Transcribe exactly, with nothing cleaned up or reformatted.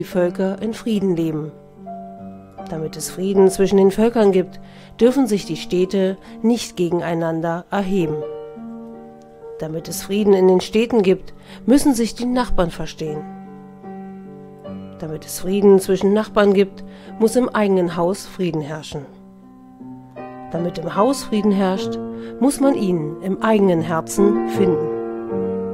die Völker in Frieden leben. Damit es Frieden zwischen den Völkern gibt, dürfen sich die Städte nicht gegeneinander erheben. Damit es Frieden in den Städten gibt, müssen sich die Nachbarn verstehen. Damit es Frieden zwischen Nachbarn gibt, muss im eigenen Haus Frieden herrschen. Damit im Haus Frieden herrscht, muss man ihn im eigenen Herzen finden.